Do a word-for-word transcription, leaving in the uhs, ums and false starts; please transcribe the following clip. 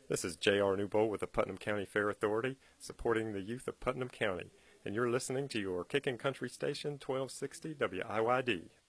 This is J R Newbold with the Putnam County Fair Authority, supporting the youth of Putnam County, and you're listening to your Kickin' Country station, twelve sixty W I Y D.